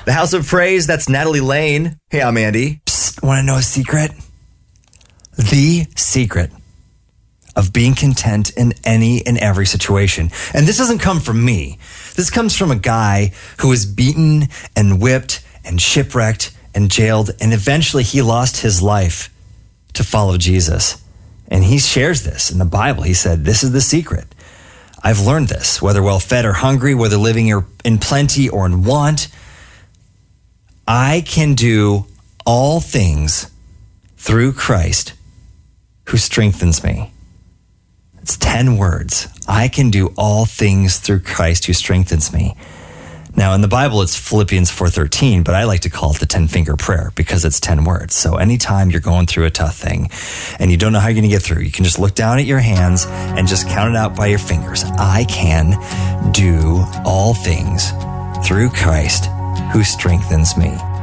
The House of Praise, that's Natalie Lane. Hey, I'm Andy. Psst, want to know a secret? The secret of being content in any and every situation. And this doesn't come from me. This comes from a guy who was beaten and whipped and shipwrecked and jailed, and eventually he lost his life to follow Jesus. And he shares this in the Bible. He said, this is the secret. I've learned this, whether well-fed or hungry, whether living in plenty or in want, I can do all things through Christ who strengthens me. It's 10 words. I can do all things through Christ who strengthens me. Now, in the Bible, it's Philippians 4:13, but I like to call it the 10-finger prayer because it's 10 words. So anytime you're going through a tough thing and you don't know how you're going to get through, you can just look down at your hands and just count it out by your fingers. I can do all things through Christ who strengthens me.